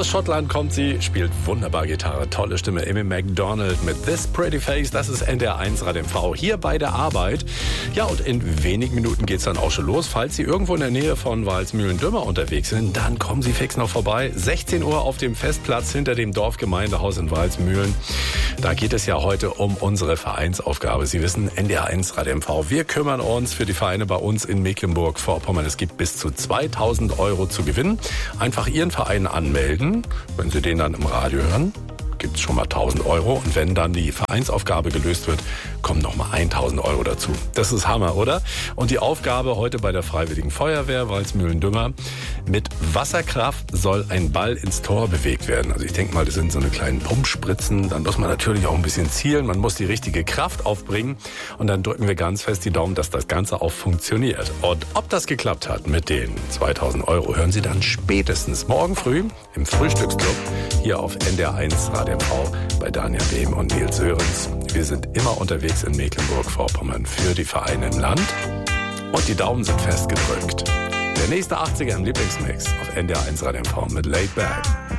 Aus Schottland kommt sie, spielt wunderbar Gitarre, tolle Stimme. Amy Macdonald mit This Pretty Face, das ist NDR1 Radio MV hier bei der Arbeit. Ja, und in wenigen Minuten geht's dann auch schon los. Falls Sie irgendwo in der Nähe von Walsmühlen-Dümmer unterwegs sind, dann kommen Sie fix noch vorbei. 16 Uhr auf dem Festplatz hinter dem Dorfgemeindehaus in Walsmühlen. Da geht es ja heute um unsere Vereinsaufgabe. Sie wissen, NDR1 Radio MV. Wir kümmern uns für die Vereine bei uns in Mecklenburg-Vorpommern. Es gibt bis zu 2.000 Euro zu gewinnen. Einfach Ihren Verein anmelden. Wenn Sie den dann im Radio hören, gibt es schon mal 1.000 Euro. Und wenn dann die Vereinsaufgabe gelöst wird, kommen noch mal 1.000 Euro dazu. Das ist Hammer, oder? Und die Aufgabe heute bei der Freiwilligen Feuerwehr Walsmühlen-Dümmer: mit Wasserkraft soll ein Ball ins Tor bewegt werden. Also ich denke mal, das sind so eine kleinen Pumpspritzen. Dann muss man natürlich auch ein bisschen zielen. Man muss die richtige Kraft aufbringen. Und dann drücken wir ganz fest die Daumen, dass das Ganze auch funktioniert. Und ob das geklappt hat mit den 2.000 Euro, hören Sie dann spätestens morgen früh im Frühstücksclub hier auf NDR1 Radio MV bei Daniel Behm und Nils Sörensen. Wir sind immer unterwegs in Mecklenburg-Vorpommern für die Vereine im Land. Und die Daumen sind fest gedrückt. Der nächste 80er im Lieblingsmix auf NDR1 Radio MV mit Laid Back.